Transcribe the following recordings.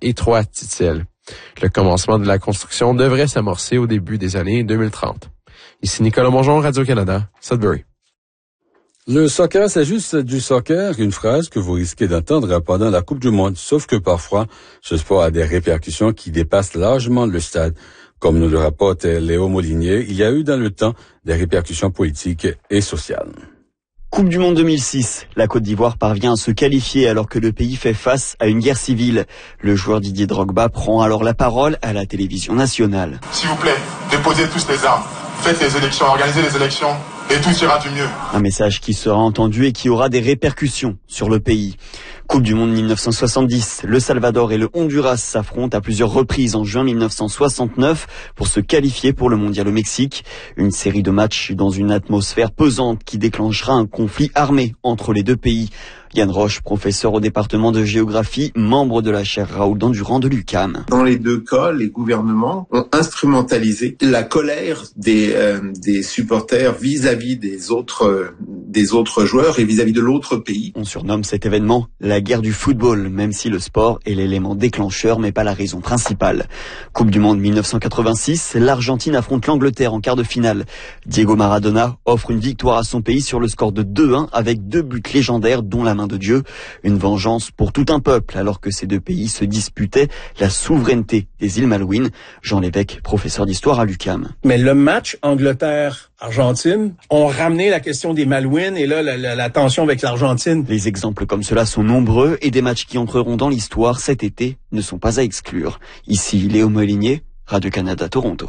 étroit, dit-il. Le commencement de la construction devrait s'amorcer au début des années 2030. Ici Nicolas Mongeon, Radio-Canada, Sudbury. Le soccer, c'est juste du soccer, une phrase que vous risquez d'entendre pendant la Coupe du Monde. Sauf que parfois, ce sport a des répercussions qui dépassent largement le stade. Comme nous le rapporte Léo Molinier, il y a eu dans le temps des répercussions politiques et sociales. Coupe du Monde 2006, la Côte d'Ivoire parvient à se qualifier alors que le pays fait face à une guerre civile. Le joueur Didier Drogba prend alors la parole à la télévision nationale. S'il vous plaît, déposez tous les armes, faites les élections, organisez les élections et tout ira du mieux. Un message qui sera entendu et qui aura des répercussions sur le pays. Coupe du Monde 1970, le Salvador et le Honduras s'affrontent à plusieurs reprises en juin 1969 pour se qualifier pour le mondial au Mexique. Une série de matchs dans une atmosphère pesante qui déclenchera un conflit armé entre les deux pays. Yann Roche, professeur au département de géographie, membre de la chaire Raoul Dandurand de l'UQAM. Dans les deux cas, les gouvernements ont instrumentalisé la colère des supporters vis-à-vis des autres joueurs et vis-à-vis de l'autre pays. On surnomme cet événement la guerre du football, même si le sport est l'élément déclencheur mais pas la raison principale. Coupe du Monde 1986, l'Argentine affronte l'Angleterre en quart de finale. Diego Maradona offre une victoire à son pays sur le score de 2-1 avec 2 buts légendaires dont la main de Dieu. Une vengeance pour tout un peuple alors que ces deux pays se disputaient la souveraineté des îles Malouines. Jean Lévesque, professeur d'histoire à l'UQAM. Mais le match Angleterre-Argentine ont ramené la question des Malouines et là la tension avec l'Argentine. Les exemples comme cela sont nombreux et des matchs qui entreront dans l'histoire cet été ne sont pas à exclure. Ici Léo Molinier, Radio-Canada, Toronto.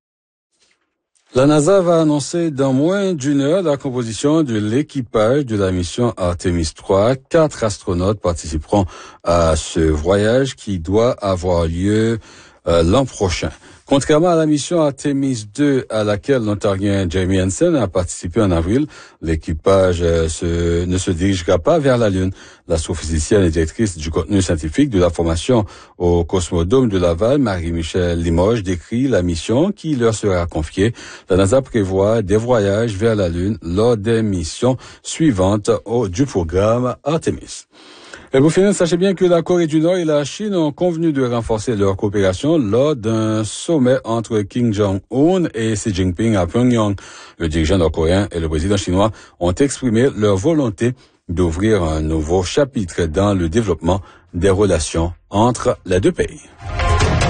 La NASA va annoncer dans moins d'une heure la composition de l'équipage de la mission Artemis 3. 4 astronautes participeront à ce voyage qui doit avoir lieu l'an prochain. Contrairement à la mission Artemis 2 à laquelle l'Ontarien Jamie Hansen a participé en avril, l'équipage ne se dirigera pas vers la Lune. L'astrophysicienne et directrice du contenu scientifique de la formation au Cosmodrome de Laval, Marie-Michelle Limoges, décrit la mission qui leur sera confiée. La NASA prévoit des voyages vers la Lune lors des missions suivantes du programme Artemis. Et pour finir, sachez bien que la Corée du Nord et la Chine ont convenu de renforcer leur coopération lors d'un sommet entre Kim Jong-un et Xi Jinping à Pyongyang. Le dirigeant nord-coréen et le président chinois ont exprimé leur volonté d'ouvrir un nouveau chapitre dans le développement des relations entre les deux pays.